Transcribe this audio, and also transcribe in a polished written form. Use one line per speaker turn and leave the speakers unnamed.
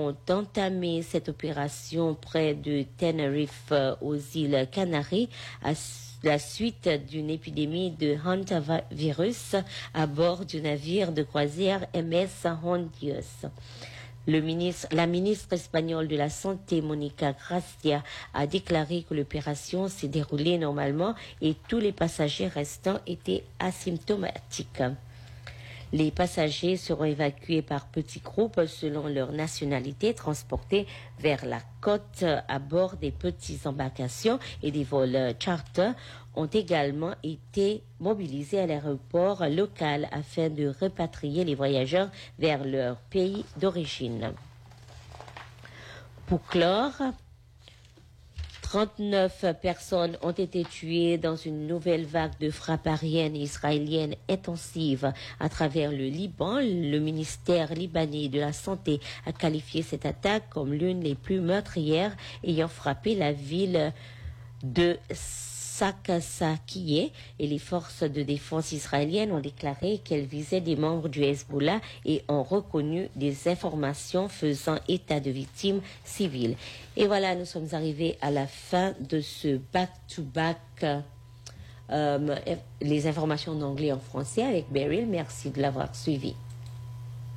ont entamé cette opération près de Tenerife aux îles Canaries à la suite d'une épidémie de hantavirus à bord du navire de croisière MS Hondius. La ministre espagnole de la Santé, Mónica García, a déclaré que l'opération s'est déroulée normalement et tous les passagers restants étaient asymptomatiques. Les passagers seront évacués par petits groupes selon leur nationalité, transportés vers la côte à bord des petites embarcations et des vols charter ont également été mobilisés à l'aéroport local afin de repatrier les voyageurs vers leur pays d'origine. Pour clore, 39 personnes ont été tuées dans une nouvelle vague de frappes aériennes israéliennes intensives à travers le Liban. Le ministère libanais de la Santé a qualifié cette attaque comme l'une des plus meurtrières ayant frappé la ville de Saksakieh, et les forces de défense israéliennes ont déclaré qu'elles visaient des membres du Hezbollah et ont reconnu des informations faisant état de victimes civiles. Et voilà, nous sommes arrivés à la fin de ce back-to-back, les informations en anglais et en français avec Beryl. Merci de l'avoir suivi.